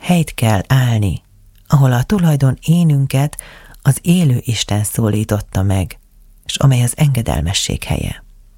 helyt kell állni, ahol a tulajdon énünket az élő Isten szólította meg, és amely az engedelmesség helye.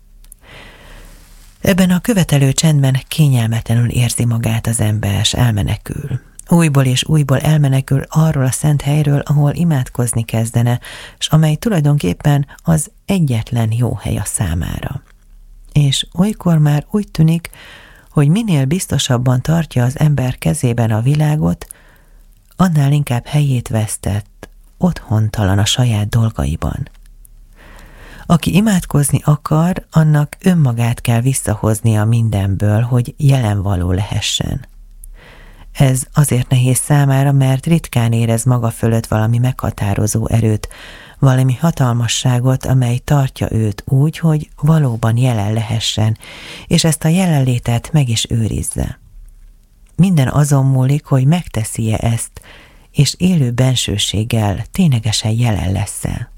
Ebben a követelő csendben kényelmetlenül érzi magát az ember, s elmenekül. Újból és újból elmenekül arról a szent helyről, ahol imádkozni kezdene, s amely tulajdonképpen az egyetlen jó hely a számára. És olykor már úgy tűnik, hogy minél biztosabban tartja az ember kezében a világot, annál inkább helyét vesztett, otthontalan a saját dolgaiban. Aki imádkozni akar, annak önmagát kell visszahoznia mindenből, hogy jelenvaló lehessen. Ez azért nehéz számára, mert ritkán érez maga fölött valami meghatározó erőt, valami hatalmasságot, amely tartja őt úgy, hogy valóban jelen lehessen, és ezt a jelenlétet meg is őrizze. Minden azon múlik, hogy megteszi-e ezt, és élő bensőséggel ténylegesen jelen lesz-e.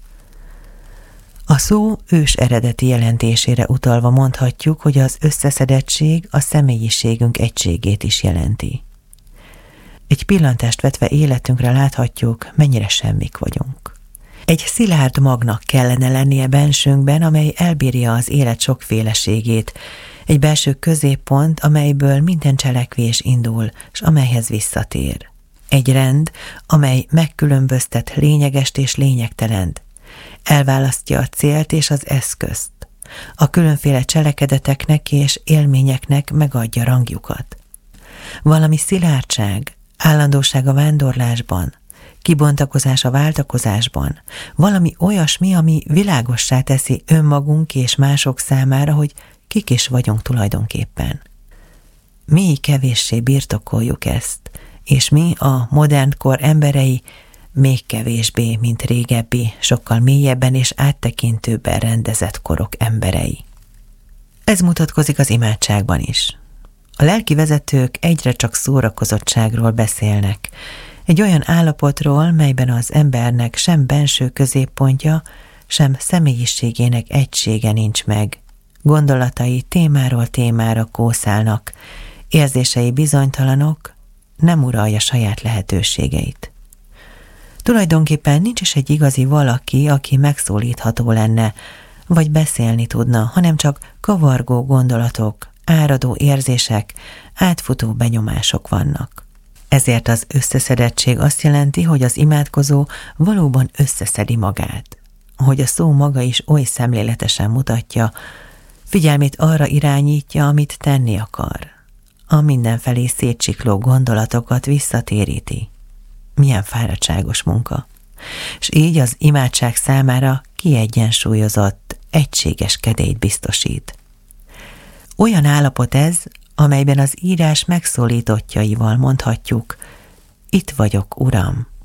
A szó ős eredeti jelentésére utalva mondhatjuk, hogy az összeszedettség a személyiségünk egységét is jelenti. Egy pillantást vetve életünkre láthatjuk, mennyire semmik vagyunk. Egy szilárd magnak kellene lennie bensőnkben, amely elbírja az élet sokféleségét, egy belső középpont, amelyből minden cselekvés indul, s amelyhez visszatér. Egy rend, amely megkülönböztet lényegest és lényegtelent, elválasztja a célt és az eszközt, a különféle cselekedeteknek és élményeknek megadja rangjukat. Valami szilárdság, állandóság a vándorlásban, kibontakozás a váltakozásban, valami olyasmi, ami világossá teszi önmagunk és mások számára, hogy kik is vagyunk tulajdonképpen. Mi kevéssé birtokoljuk ezt, és mi a modern kor emberei még kevésbé, mint régebbi, sokkal mélyebben és áttekintőbben rendezett korok emberei. Ez mutatkozik az imádságban is. A lelki vezetők egyre csak szórakozottságról beszélnek, egy olyan állapotról, melyben az embernek sem benső középpontja, sem személyiségének egysége nincs meg. Gondolatai témáról témára kószálnak, érzései bizonytalanok, nem uralja saját lehetőségeit. Tulajdonképpen nincs is egy igazi valaki, aki megszólítható lenne, vagy beszélni tudna, hanem csak kavargó gondolatok, áradó érzések, átfutó benyomások vannak. Ezért az összeszedettség azt jelenti, hogy az imádkozó valóban összeszedi magát. Ahogy a szó maga is oly szemléletesen mutatja, figyelmét arra irányítja, amit tenni akar. A mindenfelé szétcsikló gondolatokat visszatéríti. Milyen fáradtságos munka. És így az imádság számára kiegyensúlyozott, egységes kedélyt biztosít. Olyan állapot ez, amelyben az írás megszólítottjaival mondhatjuk: itt vagyok, Uram.